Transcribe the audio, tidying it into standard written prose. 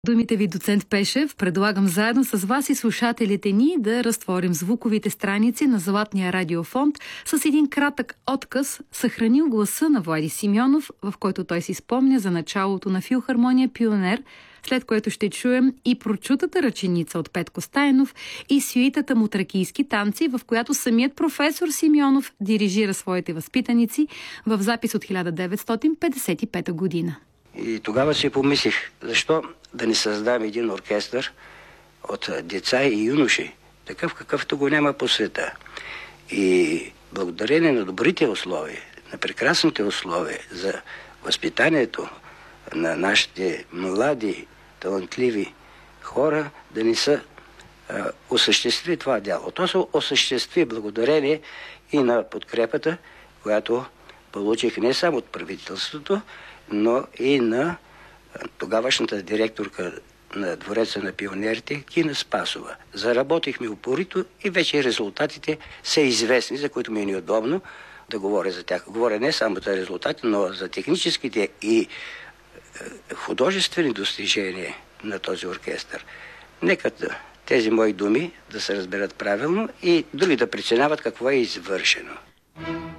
Думите ви, доцент Пешев, предлагам заедно с вас и слушателите ни да разтворим звуковите страници на Златния радиофонд с един кратък отказ, съхранил гласа на Влади Симеонов, в който той си спомня за началото на филхармония Пионер, след което ще чуем и прочутата ръченица от Петко Стайнов и сюитата му Тракийски танци, в която самият професор Симеонов дирижира своите възпитаници в запис от 1955 година. И тогава си помислих, защо да не създам един оркестър от деца и юноши, такъв какъвто го няма по света. И благодарение на добрите условия, на прекрасните условия за възпитанието на нашите млади, талантливи хора, да не се осъществи това дяло. То се осъществи благодарение и на подкрепата, която получих не само от правителството, но и на тогавашната директорка на Двореца на пионерите Кина Спасова. Заработихме упорито и вече резултатите са известни, за които ми е неудобно да говоря за тях. Говоря не само за резултати, но за техническите и художествени достижения на този оркестър. Нека тези мои думи да се разберат правилно и други да преценяват какво е извършено.